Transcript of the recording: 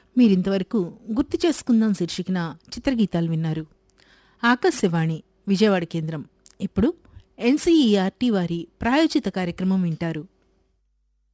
మీరింతవరకు గుర్తు చేసుకుందాం శీర్షికన చిత్రగీతాలు విన్నారు. ఆకాశవాణి విజయవాడ కేంద్రం. ఇప్పుడు ఎన్సీఈఆర్టీ వారి ప్రాయోజిత కార్యక్రమం వింటారు.